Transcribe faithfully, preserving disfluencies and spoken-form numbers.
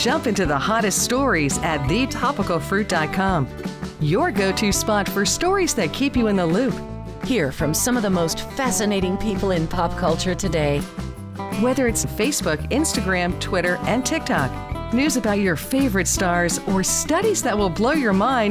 Jump into the hottest stories at the topical fruit dot com. Your go-to spot for stories that keep you in the loop. Hear from some of the most fascinating people in pop culture today. Whether it's Facebook, Instagram, Twitter, and TikTok, news about your favorite stars, or studies that will blow your mind,